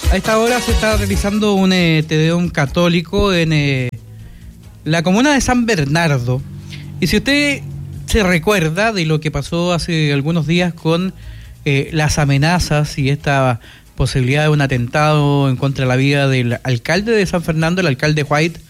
A esta hora se está realizando un Te Deum católico en la comuna de San Bernardo. Y si usted se recuerda de lo que pasó hace algunos días con las amenazas y esta posibilidad de un atentado en contra de la vida del alcalde de San Fernando, el alcalde White,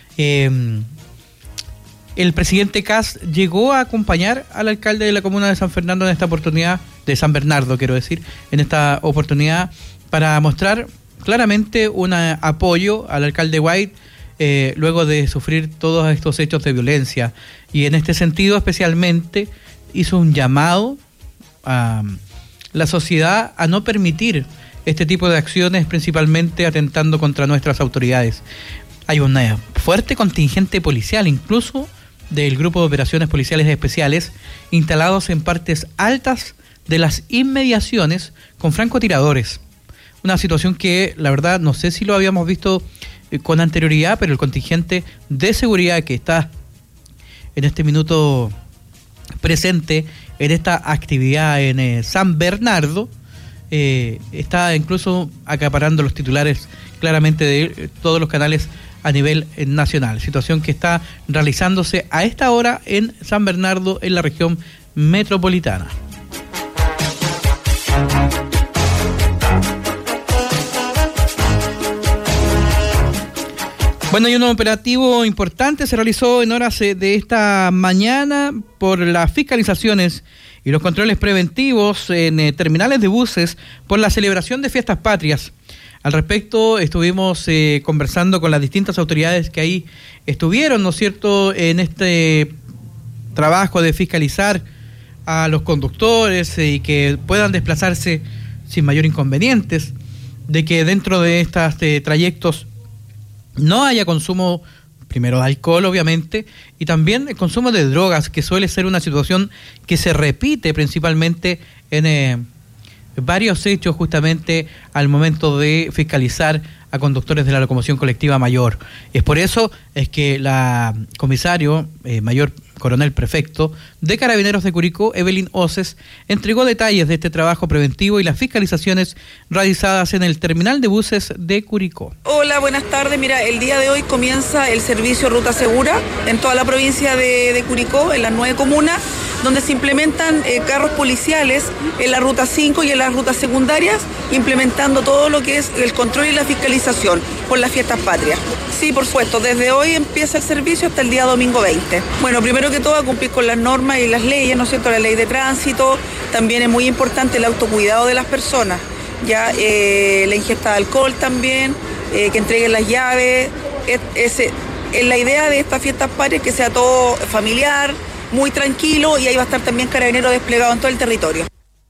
el presidente Kast llegó a acompañar al alcalde de la comuna de San Fernando en esta oportunidad, de San Bernardo quiero decir, en esta oportunidad para mostrar claramente un apoyo al alcalde White luego de sufrir todos estos hechos de violencia. Y en este sentido especialmente hizo un llamado a la sociedad a no permitir este tipo de acciones, principalmente atentando contra nuestras autoridades. Hay un fuerte contingente policial, incluso del Grupo de Operaciones Policiales Especiales, instalados en partes altas de las inmediaciones con francotiradores. Una situación que, la verdad, no sé si lo habíamos visto con anterioridad, pero el contingente de seguridad que está en este minuto presente en esta actividad en San Bernardo, está incluso acaparando los titulares claramente de todos los canales a nivel nacional. Situación que está realizándose a esta hora en San Bernardo, en la región metropolitana. Bueno, y un operativo importante se realizó en horas de esta mañana por las fiscalizaciones y los controles preventivos en terminales de buses por la celebración de fiestas patrias. Al respecto, estuvimos conversando con las distintas autoridades que ahí estuvieron, ¿no es cierto?, en este trabajo de fiscalizar a los conductores y que puedan desplazarse sin mayor inconvenientes, de que dentro de estos trayectos no haya consumo, primero de alcohol obviamente, y también el consumo de drogas, que suele ser una situación que se repite principalmente en varios hechos justamente al momento de fiscalizar a conductores de la locomoción colectiva mayor. Es por eso es que la comisario mayor coronel prefecto de Carabineros de Curicó, Evelyn Oces, entregó detalles de este trabajo preventivo y las fiscalizaciones realizadas en el terminal de buses de Curicó. Hola, buenas tardes. Mira, el día de hoy comienza el servicio Ruta Segura en toda la provincia de Curicó, en las 9 comunas, donde se implementan carros policiales en la Ruta 5 y en las rutas secundarias, implementando todo lo que es el control y la fiscalización por las fiestas patrias. Sí, por supuesto, desde hoy empieza el servicio hasta el día domingo 20. Bueno, primero que todo, a cumplir con las normas y las leyes, ¿no es cierto?, la ley de tránsito. También es muy importante el autocuidado de las personas, ya la ingesta de alcohol también, que entreguen las llaves. La idea de estas fiestas patrias es que sea todo familiar, muy tranquilo, y ahí va a estar también Carabineros desplegado en todo el territorio.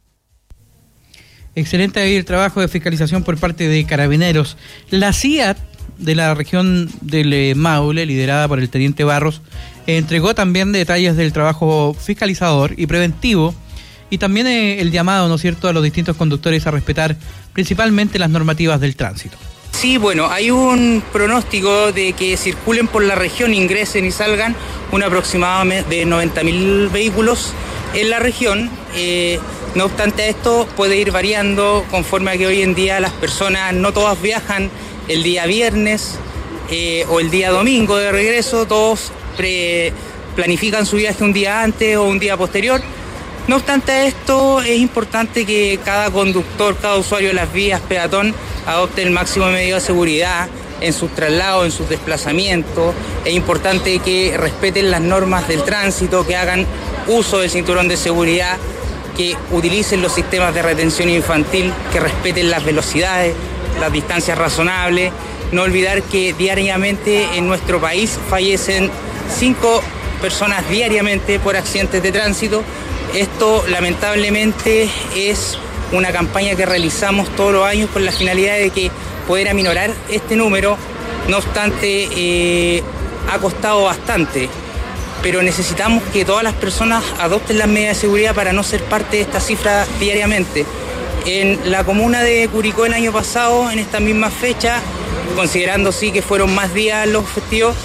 Excelente ahí el trabajo de fiscalización por parte de Carabineros. La CIAT de la región del Maule, liderada por el teniente Barros, entregó también detalles del trabajo fiscalizador y preventivo, y también el llamado, ¿no es cierto?, a los distintos conductores a respetar principalmente las normativas del tránsito. Sí, bueno, hay un pronóstico de que circulen por la región, ingresen y salgan un aproximado de 90.000 vehículos en la región. No obstante, esto puede ir variando conforme a que hoy en día las personas no todas viajan el día viernes o el día domingo de regreso, todos planifican su viaje un día antes o un día posterior. No obstante esto, es importante que cada conductor, cada usuario de las vías peatón adopte el máximo de medidas de seguridad en sus traslados, en sus desplazamientos. Es importante que respeten las normas del tránsito, que hagan uso del cinturón de seguridad, que utilicen los sistemas de retención infantil, que respeten las velocidades, las distancias razonables. No olvidar que diariamente en nuestro país fallecen 5 personas diariamente por accidentes de tránsito. Esto lamentablemente es una campaña que realizamos todos los años con la finalidad de que poder aminorar este número. No obstante, ha costado bastante, pero necesitamos que todas las personas adopten las medidas de seguridad para no ser parte de esta cifra diariamente. En la comuna de Curicó el año pasado, en esta misma fecha, considerando sí que fueron más días los festivos,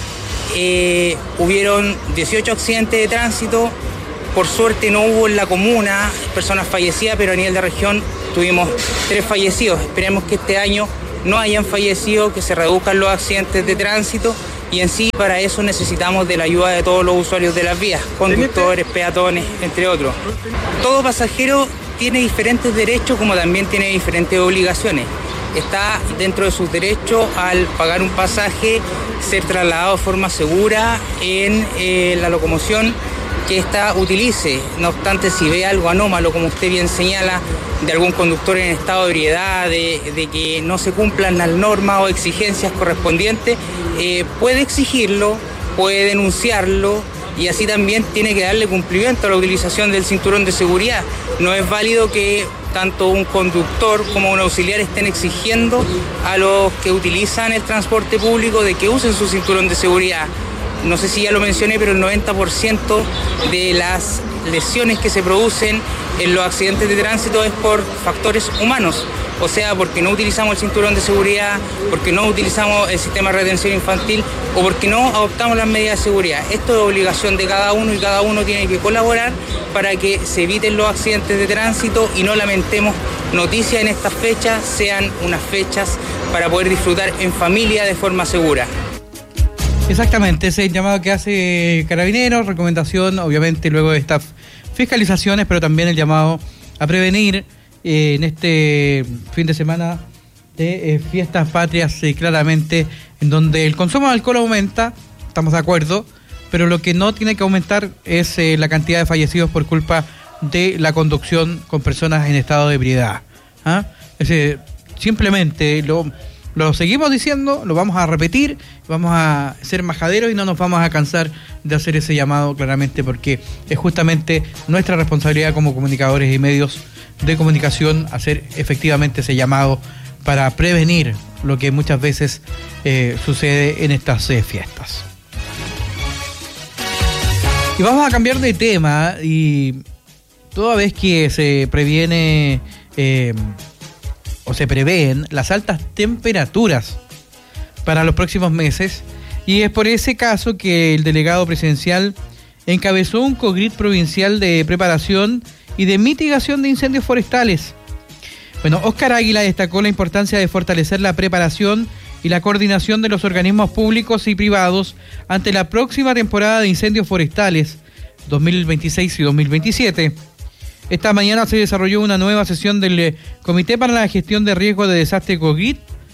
hubieron 18 accidentes de tránsito. Por suerte no hubo en la comuna personas fallecidas, pero a nivel de región tuvimos 3 fallecidos. Esperemos que este año no hayan fallecido, que se reduzcan los accidentes de tránsito, y en sí para eso necesitamos de la ayuda de todos los usuarios de las vías, conductores, peatones, entre otros. Todo pasajero tiene diferentes derechos como también tiene diferentes obligaciones. Está dentro de sus derechos al pagar un pasaje, ser trasladado de forma segura en la locomoción que ésta utilice. No obstante, si ve algo anómalo, como usted bien señala, de algún conductor en estado de ebriedad, de que no se cumplan las normas o exigencias correspondientes, puede exigirlo, puede denunciarlo, y así también tiene que darle cumplimiento a la utilización del cinturón de seguridad. No es válido que tanto un conductor como un auxiliar estén exigiendo a los que utilizan el transporte público de que usen su cinturón de seguridad. No sé si ya lo mencioné, pero el 90% de las lesiones que se producen en los accidentes de tránsito es por factores humanos. O sea, porque no utilizamos el cinturón de seguridad, porque no utilizamos el sistema de retención infantil o porque no adoptamos las medidas de seguridad. Esto es obligación de cada uno y cada uno tiene que colaborar para que se eviten los accidentes de tránsito y no lamentemos noticias en estas fechas, sean unas fechas para poder disfrutar en familia de forma segura. Exactamente, ese es el llamado que hace Carabineros, recomendación obviamente luego de estas fiscalizaciones, pero también el llamado a prevenir en este fin de semana de fiestas patrias, claramente, en donde el consumo de alcohol aumenta, estamos de acuerdo, pero lo que no tiene que aumentar es la cantidad de fallecidos por culpa de la conducción con personas en estado de ebriedad. Simplemente lo seguimos diciendo, lo vamos a repetir, vamos a ser majaderos y no nos vamos a cansar de hacer ese llamado claramente, porque es justamente nuestra responsabilidad como comunicadores y medios de comunicación hacer efectivamente ese llamado para prevenir lo que muchas veces sucede en estas fiestas. Y vamos a cambiar de tema, y toda vez que se previene o se prevén las altas temperaturas para los próximos meses, y es por ese caso que el delegado presidencial encabezó un COGRIT provincial de preparación y de mitigación de incendios forestales. Bueno, Óscar Águila destacó la importancia de fortalecer la preparación y la coordinación de los organismos públicos y privados ante la próxima temporada de incendios forestales 2026 y 2027. Esta mañana se desarrolló una nueva sesión del Comité para la Gestión de Riesgo de Desastre COGRIT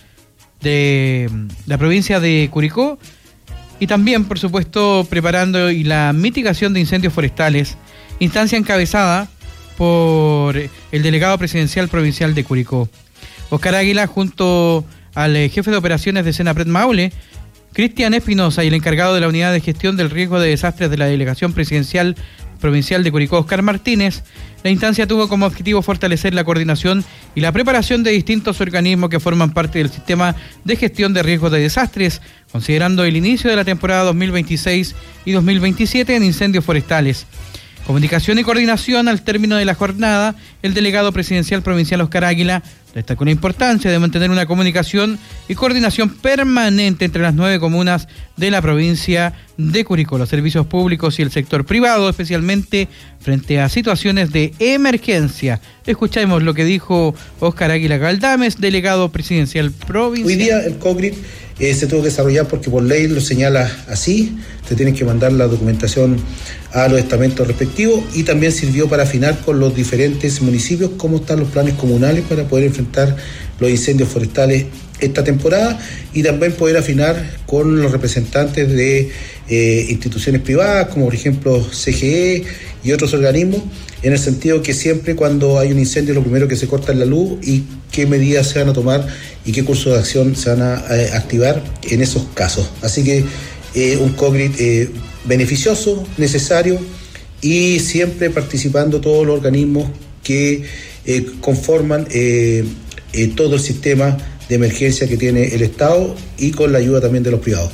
de la provincia de Curicó, y también, por supuesto, preparando y la mitigación de incendios forestales, instancia encabezada por el delegado presidencial provincial de Curicó. Óscar Águila, junto al jefe de operaciones de Senapred Maule, Cristian Espinosa, y el encargado de la unidad de gestión del riesgo de desastres de la delegación presidencial provincial de Curicó, Óscar Martínez, la instancia tuvo como objetivo fortalecer la coordinación y la preparación de distintos organismos que forman parte del sistema de gestión de riesgos de desastres, considerando el inicio de la temporada 2026 y 2027 en incendios forestales. Comunicación y coordinación. Al término de la jornada, el delegado presidencial provincial Óscar Águila destacó la importancia de mantener una comunicación y coordinación permanente entre las 9 comunas de la provincia de Curicó, los servicios públicos y el sector privado, especialmente frente a situaciones de emergencia. Escuchemos lo que dijo Óscar Águila Galdames, delegado presidencial provincial. Hoy día el COGRIT se tuvo que desarrollar porque por ley lo señala así, te tienen que mandar la documentación a los estamentos respectivos, y también sirvió para afinar con los diferentes municipios cómo están los planes comunales para poder enfrentar los incendios forestales esta temporada, y también poder afinar con los representantes de instituciones privadas, como por ejemplo CGE y otros organismos, en el sentido que siempre cuando hay un incendio lo primero que se corta es la luz, y qué medidas se van a tomar y qué cursos de acción se van a activar en esos casos. Así que un COGRIT beneficioso, necesario, y siempre participando todos los organismos que conforman todo el sistema de emergencia que tiene el Estado, y con la ayuda también de los privados.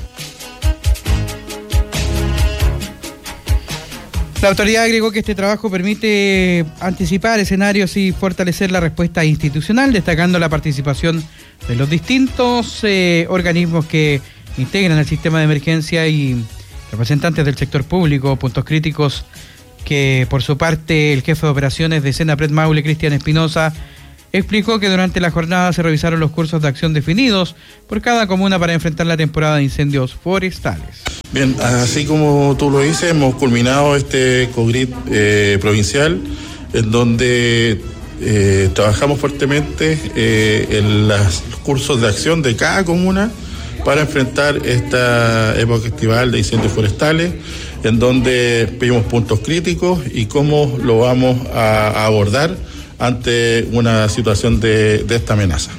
La autoridad agregó que este trabajo permite anticipar escenarios y fortalecer la respuesta institucional, destacando la participación de los distintos organismos que integran el sistema de emergencia y representantes del sector público, puntos críticos que por su parte el jefe de operaciones de Senapred Maule, Cristian Espinosa, Explicó que durante la jornada se revisaron los cursos de acción definidos por cada comuna para enfrentar la temporada de incendios forestales. Bien, así como tú lo dices, hemos culminado este COGRID provincial, en donde trabajamos fuertemente en los cursos de acción de cada comuna para enfrentar esta época estival de incendios forestales, en donde pedimos puntos críticos y cómo lo vamos a abordar ante una situación de esta amenaza.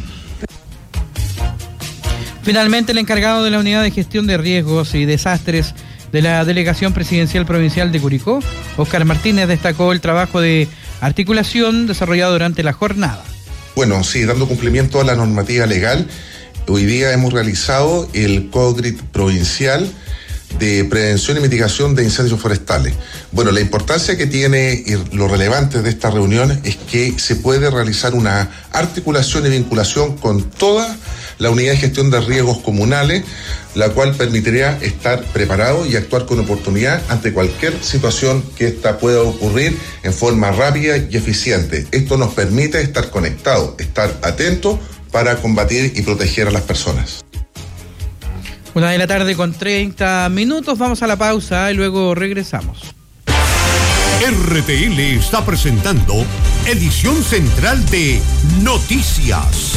Finalmente, el encargado de la Unidad de Gestión de Riesgos y Desastres de la Delegación Presidencial Provincial de Curicó, Óscar Martínez, destacó el trabajo de articulación desarrollado durante la jornada. Bueno, sí, dando cumplimiento a la normativa legal, hoy día hemos realizado el COGRID provincial de prevención y mitigación de incendios forestales. Bueno, la importancia que tiene y lo relevante de esta reunión es que se puede realizar una articulación y vinculación con toda la unidad de gestión de riesgos comunales, la cual permitiría estar preparado y actuar con oportunidad ante cualquier situación que esta pueda ocurrir en forma rápida y eficiente. Esto nos permite estar conectados, estar atentos para combatir y proteger a las personas. 1:30 p.m, vamos a la pausa y luego regresamos. RTL está presentando edición central de Noticias.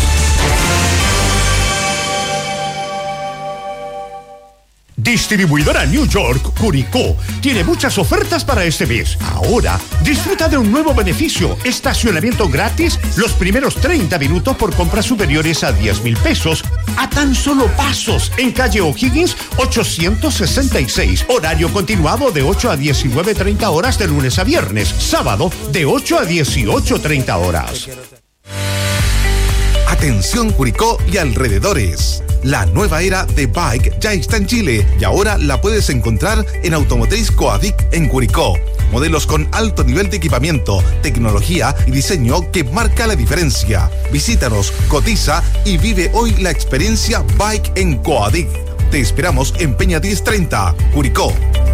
Distribuidora New York, Curicó, tiene muchas ofertas para este mes. Ahora, disfruta de un nuevo beneficio: estacionamiento gratis los primeros 30 minutos por compras superiores a 10,000 pesos, a tan solo pasos, en calle O'Higgins 866. Horario continuado de 8 a 19:30 horas de lunes a viernes. Sábado, de 8 a 18:30 horas. Atención Curicó y alrededores. La nueva era de Bike ya está en Chile y ahora la puedes encontrar en Automotriz Coadic en Curicó. Modelos con alto nivel de equipamiento, tecnología y diseño que marca la diferencia. Visítanos, cotiza y vive hoy la experiencia Bike en Coadic. Te esperamos en Peña 1030, Curicó.